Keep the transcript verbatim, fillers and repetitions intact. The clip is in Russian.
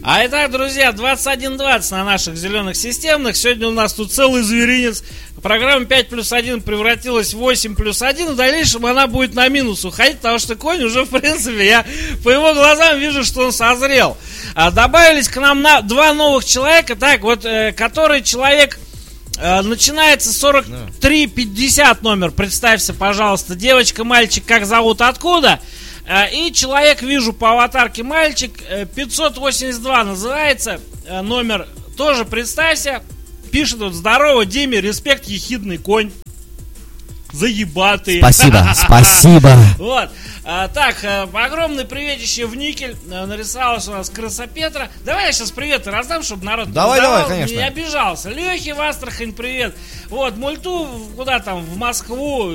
А итак, друзья, двадцать один двадцать на наших зеленых системных. Сегодня у нас тут целый зверинец. Программа пять плюс один превратилась в восемь плюс один. В дальнейшем она будет на минус уходить, потому что конь уже, в принципе, я по его глазам вижу, что он созрел. А добавились к нам на два новых человека. Так, вот, э, который человек... э, начинается сорок три пятьдесят номер. Представься, пожалуйста, девочка, мальчик, как зовут, откуда? И человек, вижу по аватарке, мальчик, пятьсот восемьдесят два называется номер. Тоже представься. Пишет вот: здорово, Диме, респект, ехидный конь. Заебатый. Спасибо, спасибо. Вот. А, так, огромный приветище в никель. Нарисовалась у нас крыса Петра. Давай я сейчас приветы раздам, чтобы народ давай, давай, конечно. не обижался. Лехе в Астрахань привет. Вот, Мульту куда там, в Москву.